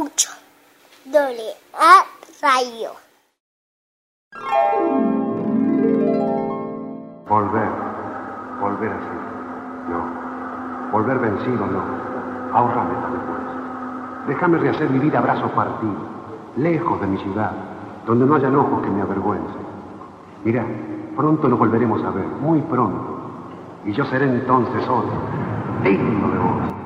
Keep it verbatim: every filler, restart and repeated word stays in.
escucho. Doble A Radio. Volver. Volver así. No. Volver vencido, no. Ahórrame la vergüenza. Déjame rehacer mi vida a brazos partidos, lejos de mi ciudad, donde no hayan ojos que me avergüencen. Mirá, pronto nos volveremos a ver, muy pronto. Y yo seré entonces otro, digno de vos.